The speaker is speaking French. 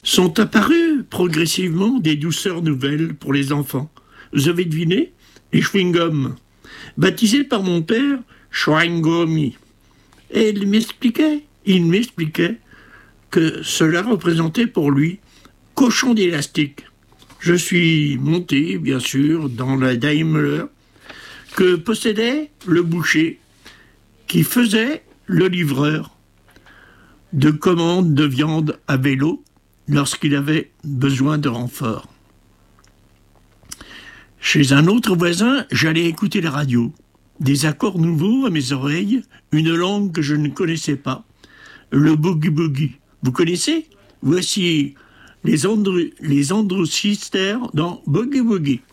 sont apparues progressivement des douceurs nouvelles pour les enfants. Vous avez deviné? Les chewing-gums, baptisés par mon père Chewing-Gummy. Et il m'expliquait que cela représentait pour lui cochon d'élastique. Je suis monté, bien sûr, dans la Daimler que possédait le boucher qui faisait le livreur de commandes de viande à vélo lorsqu'il avait besoin de renfort. Chez un autre voisin, j'allais écouter la radio. Des accords nouveaux à mes oreilles, une langue que je ne connaissais pas, le boogie-boogie. Vous connaissez? Voici les Andrew Sisters dans Boogie Woogie.